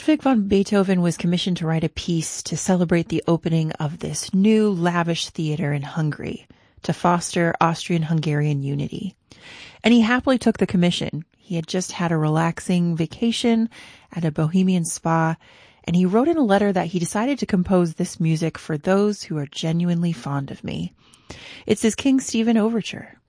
Ludwig van Beethoven was commissioned to write a piece to celebrate the opening of this new lavish theater in Hungary to foster Austrian-Hungarian unity. And he happily took the commission. He had just had a relaxing vacation at a Bohemian spa, and he wrote in a letter that he decided to compose this music for those who are genuinely fond of me. It's his King Stephen Overture.